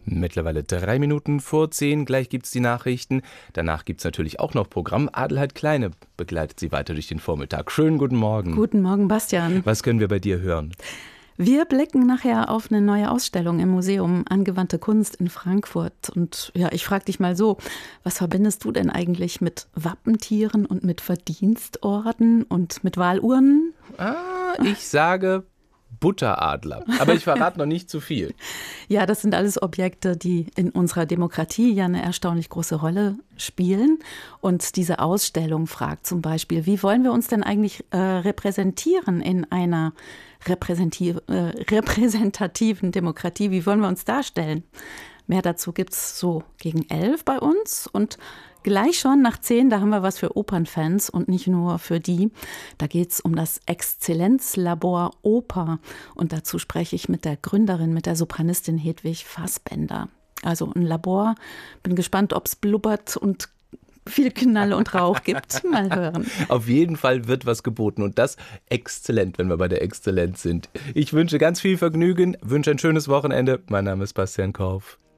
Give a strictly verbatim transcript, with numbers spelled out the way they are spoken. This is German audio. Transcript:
Mittlerweile drei Minuten vor zehn, gleich gibt's die Nachrichten. Danach gibt's natürlich auch noch Programm. Adelheid Kleine begleitet Sie weiter durch den Vormittag. Schönen guten Morgen. Guten Morgen, Bastian. Was können wir bei dir hören? Wir blicken nachher auf eine neue Ausstellung im Museum Angewandte Kunst in Frankfurt. Und ja, ich frage dich mal so, was verbindest du denn eigentlich mit Wappentieren und mit Verdienstorden und mit Wahlurnen? Ah, ich sage Butteradler. Aber ich verrate noch nicht zu viel. Ja, das sind alles Objekte, die in unserer Demokratie ja eine erstaunlich große Rolle spielen. Und diese Ausstellung fragt zum Beispiel, wie wollen wir uns denn eigentlich äh, repräsentieren in einer repräsentativ, äh, repräsentativen Demokratie? Wie wollen wir uns darstellen? Mehr dazu gibt es so gegen elf bei uns und gleich schon nach zehn, da haben wir was für Opernfans und nicht nur für die. Da geht es um das Exzellenzlabor Oper und dazu spreche ich mit der Gründerin, mit der Sopranistin Hedwig Fassbender. Also ein Labor, bin gespannt, ob es blubbert und viel Knall und Rauch gibt. Mal hören. Auf jeden Fall wird was geboten und das exzellent, wenn wir bei der Exzellenz sind. Ich wünsche ganz viel Vergnügen, wünsche ein schönes Wochenende. Mein Name ist Bastian Korf.